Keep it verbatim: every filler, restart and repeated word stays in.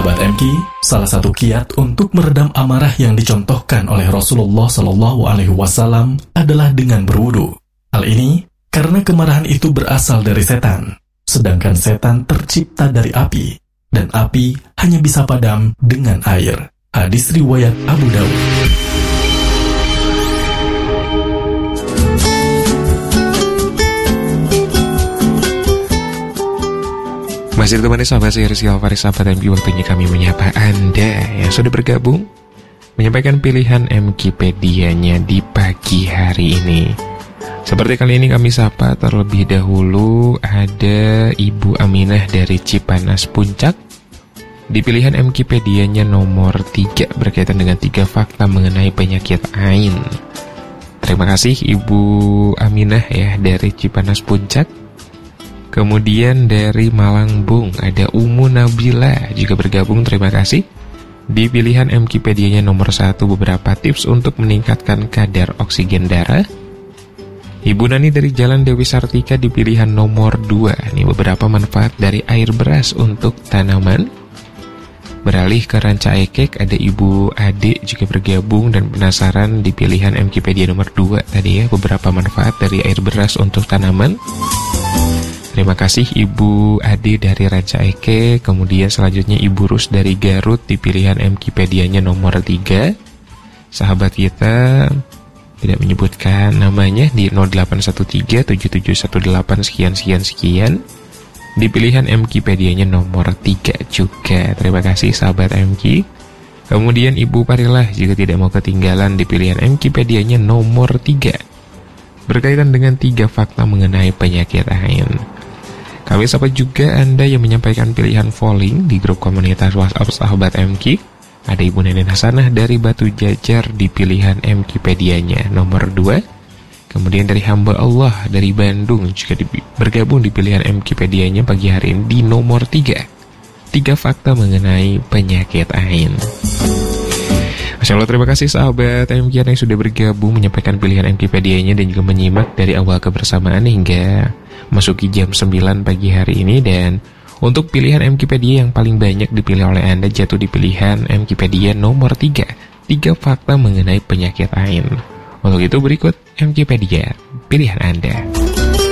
Sahabat M K, salah satu kiat untuk meredam amarah yang dicontohkan oleh Rasulullah Shallallahu Alaihi Wasallam adalah dengan berwudu. Hal ini karena kemarahan itu berasal dari setan, sedangkan setan tercipta dari api, dan api hanya bisa padam dengan air. Hadis riwayat Abu Dawud. Masih ditemani sahabat saya Rizky Alfaris, sahabat M K, waktunya kami menyapa Anda yang sudah bergabung menyampaikan pilihan Mkipedia-nya di pagi hari ini. Seperti kali ini kami sapa terlebih dahulu ada Ibu Aminah dari Cipanas Puncak. Di pilihan Mkipedia-nya nomor tiga berkaitan dengan tiga fakta mengenai penyakit ain. Terima kasih Ibu Aminah ya dari Cipanas Puncak. Kemudian dari Malangbung ada Umu Nabila juga bergabung, terima kasih. Di pilihan Mkipedia-nya nomor satu beberapa tips untuk meningkatkan kadar oksigen darah. Ibu Nani dari Jalan Dewi Sartika di pilihan nomor dua. Ini beberapa manfaat dari air beras untuk tanaman. Beralih ke ranca ekek ada Ibu Ade juga bergabung dan penasaran di pilihan Mkipedia nomor dua tadi ya, beberapa manfaat dari air beras untuk tanaman. Terima kasih Ibu Ade dari Ranca Eke. Kemudian selanjutnya Ibu Rus dari Garut di pilihan Mkipedia-nya nomor tiga. Sahabat kita tidak menyebutkan namanya di nol delapan satu tiga tujuh tujuh satu delapan sekian sekian sekian. Di pilihan Mkipedia-nya nomor tiga juga. Terima kasih sahabat M K. Kemudian Ibu Parilah juga tidak mau ketinggalan di pilihan Mkipedia-nya nomor tiga. Berkaitan dengan tiga fakta mengenai penyakit ain. Kami sapa juga Anda yang menyampaikan pilihan polling di grup komunitas WhatsApp sahabat M K. Ada Ibu Nenen Hasanah dari Batu Jajar di pilihan Mkipedia-nya nomor dua. Kemudian dari Hamba Allah dari Bandung juga di, bergabung di pilihan Mkipedia-nya pagi hari ini di nomor tiga. Tiga fakta mengenai penyakit ain. Masya Allah, terima kasih sahabat M K yang sudah bergabung menyampaikan pilihan Mkipedia-nya dan juga menyimak dari awal kebersamaan hingga masuki jam sembilan pagi hari ini. Dan untuk pilihan Mkipedia yang paling banyak dipilih oleh Anda jatuh di pilihan Mkipedia nomor tiga. Tiga fakta mengenai penyakit ain. Untuk itu berikut Mkipedia pilihan Anda.